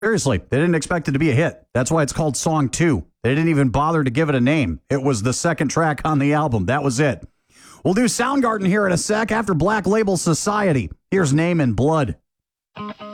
Seriously, they didn't expect it to be a hit. That's why it's called Song 2. They didn't even bother to give it a name. It was the second track on the album. That was it. We'll do Soundgarden here in a sec after Black Label Society. Here's Name in Blood.